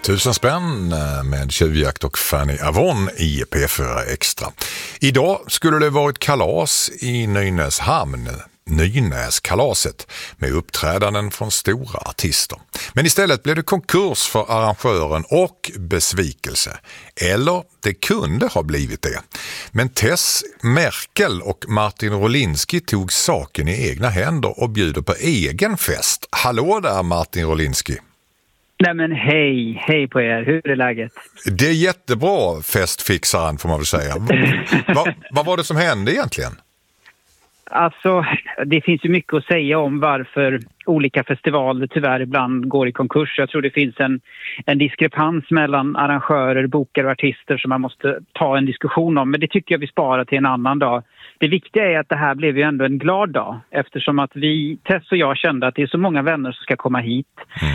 1000 spänn med tjuvjakt och Fanny Avon i P4 Extra. Idag skulle det varit kalas i Nynäshamn, Nynäskalaset, med uppträdanden från stora artister. Men istället blev det konkurs för arrangören och besvikelse. Eller det kunde ha blivit det. Men Tess Merkel och Martin Rolinski tog saken i egna händer och bjuder på egen fest. Hallå där Martin Rolinski! Nej men hej på er, hur är läget? Det är jättebra, festfixaren får man väl säga. Vad var det som hände egentligen? Alltså, det finns ju mycket att säga om varför olika festivaler tyvärr ibland går i konkurs. Jag tror det finns en diskrepans mellan arrangörer, bokare och artister som man måste ta en diskussion om. Men det tycker jag vi sparar till en annan dag. Det viktiga är att det här blev ju ändå en glad dag. Eftersom att Tess och jag kände att det är så många vänner som ska komma hit.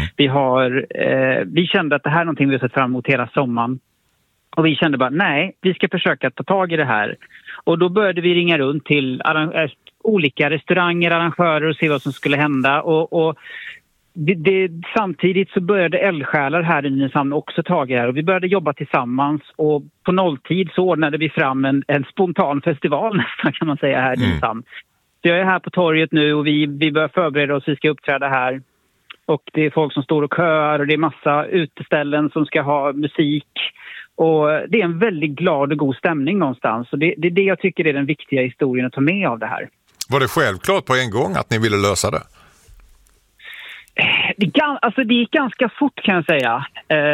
Vi kände att det här är någonting vi har sett fram emot hela sommaren. Och vi kände bara, nej, vi ska försöka ta tag i det här. Och då började vi ringa runt till olika restauranger, arrangörer och se vad som skulle hända. Och samtidigt så började eldsjälar här i Nynäshamn också ta det här. Och vi började jobba tillsammans och på nolltid så ordnade vi fram en spontan festival nästan kan man säga här i Nynäshamn. Så jag är här på torget nu och vi börjar förbereda oss, vi ska uppträda här. Och det är folk som står och köar och det är massa uteställen som ska ha musik. Och det är en väldigt glad och god stämning någonstans. Och det är det jag tycker är den viktiga historien att ta med av det här. Var det självklart på en gång att ni ville lösa det? Det gick ganska fort kan jag säga.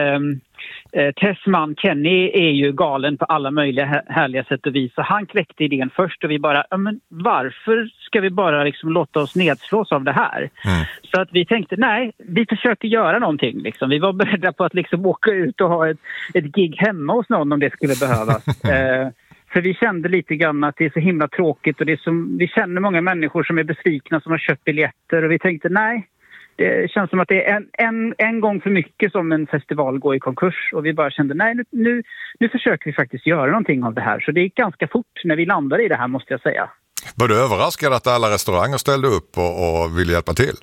Tess man Kenny är ju galen på alla möjliga härliga sätt och vis. Så han kläckte idén först och vi bara, men varför ska vi bara liksom låta oss nedslås av det här? Så att vi tänkte, nej, vi försöker göra någonting. Liksom. Vi var beredda på att liksom åka ut och ha ett gig hemma hos någon om det skulle behövas. För vi kände lite grann att det är så himla tråkigt och vi känner många människor som är besvikna som har köpt biljetter och vi tänkte, nej. Det känns som att det är en gång för mycket som en festival går i konkurs. Och vi bara kände, nej nu försöker vi faktiskt göra någonting av det här. Så det gick ganska fort när vi landade i det här måste jag säga. Var du överraskad att alla restauranger ställde upp och ville hjälpa till?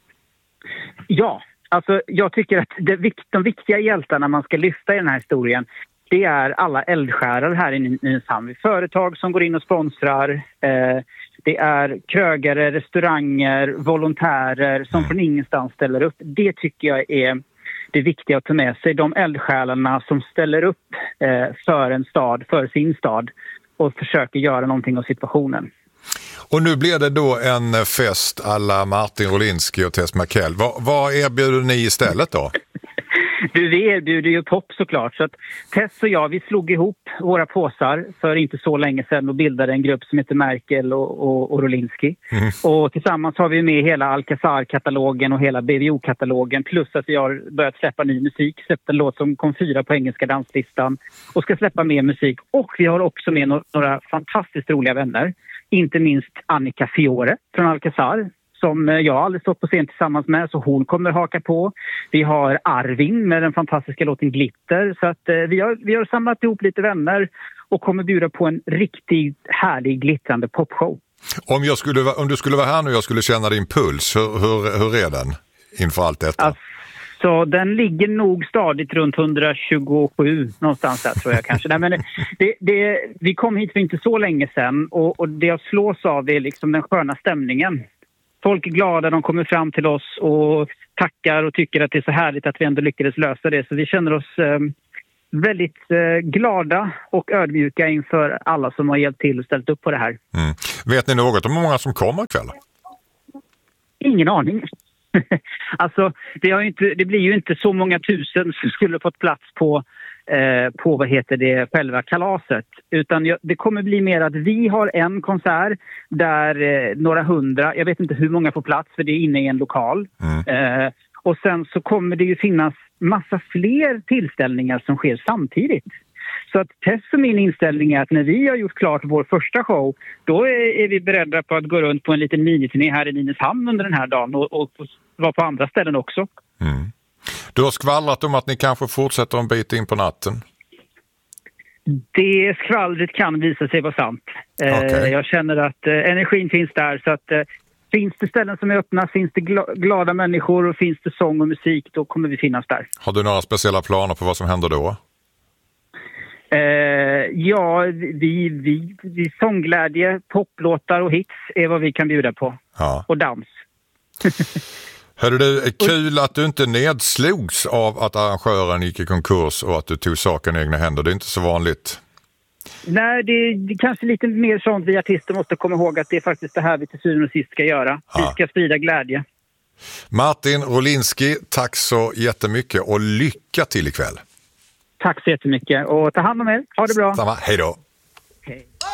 Ja, alltså jag tycker att de viktiga hjältarna man ska lyfta i den här historien, det är alla eldsjälar här i Nynäshamn. Företag som går in och sponsrar. Det är krögare, restauranger, volontärer som från ingenstans ställer upp. Det tycker jag är det viktiga att ta med sig. De eldsjälarna som ställer upp för en stad, för sin stad och försöker göra någonting av situationen. Och nu blir det då en fest alla Martin Rolinski och Tess Merkel. Vad erbjuder ni istället då? Vi erbjuder ju pop såklart. Så att Tess och jag, vi slog ihop våra påsar för inte så länge sedan och bildade en grupp som heter Merkel och Rolinski. Och tillsammans har vi med hela Alcazar-katalogen och hela BVO-katalogen. Plus att vi har börjat släppa ny musik. Släppt en låt som kom 4 på engelska danslistan. Och ska släppa mer musik. Och vi har också med några fantastiskt roliga vänner. Inte minst Annika Fiore från Alcazar. Som jag aldrig stått på scen tillsammans med, så hon kommer haka på. Vi har Arvin med den fantastiska låten Glitter. Så att vi har samlat ihop lite vänner och kommer bjuda på en riktigt härlig glittrande popshow. Om du skulle vara här nu och jag skulle känna din puls, hur är den inför allt detta? Så den ligger nog stadigt runt 127 någonstans där tror jag kanske. Nej, men vi kom hit för inte så länge sedan och det jag slås av är liksom den sköna stämningen. Folk är glada, de kommer fram till oss och tackar och tycker att det är så härligt att vi ändå lyckades lösa det. Så vi känner oss väldigt glada och ödmjuka inför alla som har hjälpt till och ställt upp på det här. Vet ni något om hur många som kommer ikväll? Ingen aning. Alltså, det blir ju inte så många tusen som skulle fått plats på själva kalaset. Utan det kommer bli mer att vi har en konsert där några hundra, jag vet inte hur många får plats för det är inne i en lokal. Och sen så kommer det ju finnas massa fler tillställningar som sker samtidigt. Så att Tess och min inställning är att när vi har gjort klart vår första show, då är vi beredda på att gå runt på en liten miniturné här i Nynäshamn under den här dagen och vara på andra ställen också. Du har skvallrat om att ni kanske fortsätter en bit in på natten. Det skvallret kan visa sig vara sant. Okay. Jag känner att energin finns där så att Finns det ställen som är öppna, finns det glada människor och finns det sång och musik, då kommer vi finnas där. Har du några speciella planer på vad som händer då? Ja, vi sångglädje, poplåtar och hits är vad vi kan bjuda på. Ja. Och dans. Hörde du, kul att du inte nedslogs av att arrangören gick i konkurs och att du tog saken i egna händer. Det är inte så vanligt. Nej, det är kanske lite mer sånt vi artister måste komma ihåg, att det är faktiskt det här vi till syvende och sist ska göra. Ja. Vi ska sprida glädje. Martin Rolinski, tack så jättemycket och lycka till ikväll. Tack så jättemycket och ta hand om er. Ha det bra. Samma, hej då. Hej.